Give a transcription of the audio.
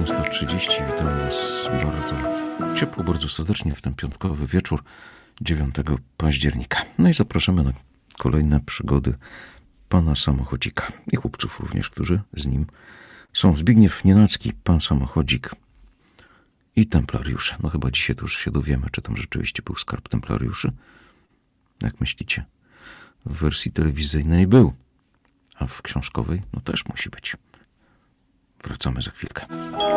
19:30. Witam Was bardzo ciepło, bardzo serdecznie w ten piątkowy wieczór 9 października. No i zapraszamy na kolejne przygody pana samochodzika i chłopców również, którzy z nim są. Zbigniew Nienacki, pan samochodzik i templariusze. No chyba dzisiaj to już się dowiemy, czy tam rzeczywiście był skarb templariuszy. Jak myślicie? W wersji telewizyjnej był, a w książkowej no też musi być. Wracamy za chwilkę.